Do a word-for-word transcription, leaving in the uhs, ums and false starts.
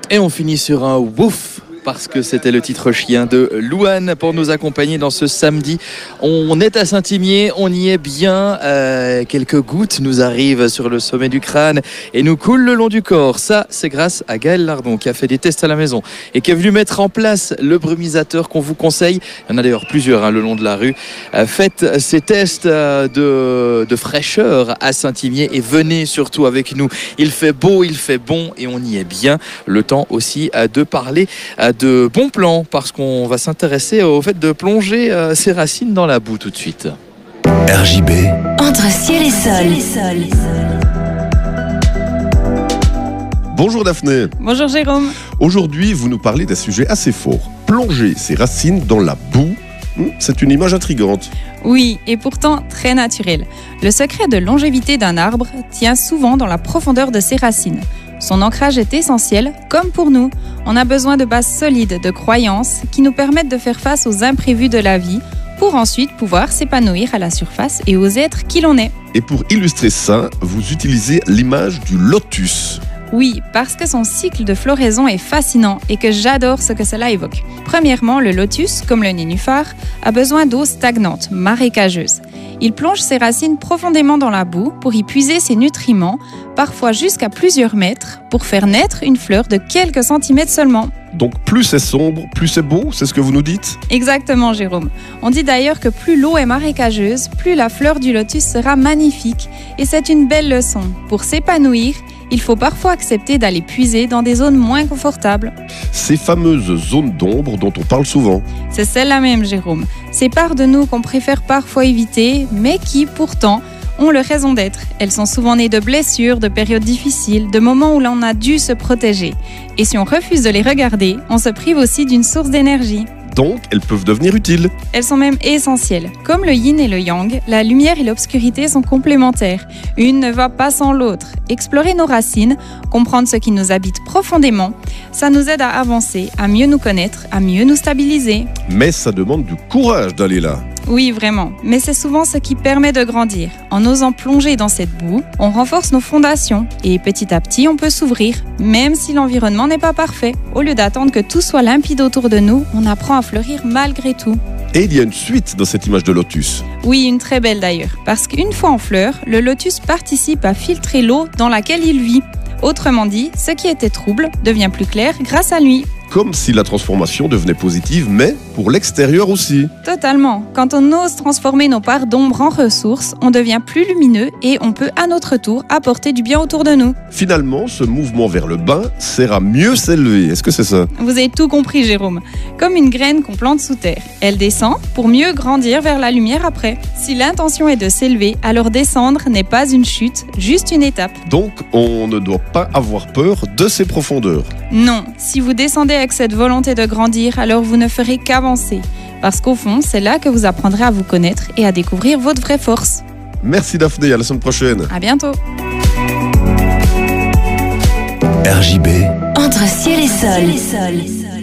Et on finit sur un wouf, parce que c'était le titre chien de Louane pour nous accompagner dans ce samedi. On est à Saint-Imier, on y est bien. Euh, quelques gouttes nous arrivent sur le sommet du crâne et nous coulent le long du corps. Ça, c'est grâce à Gaël Lardon qui a fait des tests à la maison et qui est venu mettre en place le brumisateur qu'on vous conseille. Il y en a d'ailleurs plusieurs hein, le long de la rue. Euh, faites ces tests euh, de, de fraîcheur à Saint-Imier et venez surtout avec nous. Il fait beau, il fait bon et on y est bien. Le temps aussi euh, de parler euh, de bons plans parce qu'on va s'intéresser au fait de plonger euh, ses racines dans la boue tout de suite. R J B. Entre ciel et sol. Bonjour Daphné. Bonjour Jérôme. Aujourd'hui, vous nous parlez d'un sujet assez fort. Plonger ses racines dans la boue, c'est une image intrigante. Oui, et pourtant très naturelle. Le secret de longévité d'un arbre tient souvent dans la profondeur de ses racines. Son ancrage est essentiel, comme pour nous. On a besoin de bases solides, de croyances qui nous permettent de faire face aux imprévus de la vie pour ensuite pouvoir s'épanouir à la surface et oser être qui l'on est. Et pour illustrer ça, vous utilisez l'image du lotus. Oui, parce que son cycle de floraison est fascinant et que j'adore ce que cela évoque. Premièrement, le lotus, comme le nénuphar, a besoin d'eau stagnante, marécageuse. Il plonge ses racines profondément dans la boue pour y puiser ses nutriments, parfois jusqu'à plusieurs mètres, pour faire naître une fleur de quelques centimètres seulement. Donc plus c'est sombre, plus c'est beau, c'est ce que vous nous dites ? Exactement Jérôme. On dit d'ailleurs que plus l'eau est marécageuse, plus la fleur du lotus sera magnifique. Et c'est une belle leçon. Pour s'épanouir, il faut parfois accepter d'aller puiser dans des zones moins confortables. Ces fameuses zones d'ombre dont on parle souvent. C'est celle-là même, Jérôme. Ces parts de nous qu'on préfère parfois éviter, mais qui, pourtant, ont leur raison d'être. Elles sont souvent nées de blessures, de périodes difficiles, de moments où l'on a dû se protéger. Et si on refuse de les regarder, on se prive aussi d'une source d'énergie. Donc, elles peuvent devenir utiles. Elles sont même essentielles. Comme le yin et le yang, la lumière et l'obscurité sont complémentaires. Une ne va pas sans l'autre. Explorer nos racines, comprendre ce qui nous habite profondément, ça nous aide à avancer, à mieux nous connaître, à mieux nous stabiliser. Mais ça demande du courage d'aller là. Oui, vraiment. Mais c'est souvent ce qui permet de grandir. En osant plonger dans cette boue, on renforce nos fondations et petit à petit, on peut s'ouvrir, même si l'environnement n'est pas parfait. Au lieu d'attendre que tout soit limpide autour de nous, on apprend à fleurir malgré tout. Et il y a une suite dans cette image de lotus. Oui, une très belle d'ailleurs. Parce qu'une fois en fleur, le lotus participe à filtrer l'eau dans laquelle il vit. Autrement dit, ce qui était trouble devient plus clair grâce à lui. Comme si la transformation devenait positive, mais pour l'extérieur aussi. Totalement. Quand on ose transformer nos parts d'ombre en ressources, on devient plus lumineux et on peut à notre tour apporter du bien autour de nous. Finalement, ce mouvement vers le bas sert à mieux s'élever. Est-ce que c'est ça ? Vous avez tout compris, Jérôme. Comme une graine qu'on plante sous terre. Elle descend pour mieux grandir vers la lumière après. Si l'intention est de s'élever, alors descendre n'est pas une chute, juste une étape. Donc, on ne doit pas avoir peur de ces profondeurs. Non, si vous descendez avec cette volonté de grandir, alors vous ne ferez qu'avancer. Parce qu'au fond, c'est là que vous apprendrez à vous connaître et à découvrir votre vraie force. Merci Daphné, à la semaine prochaine. À bientôt. R J B. Entre ciel et sol.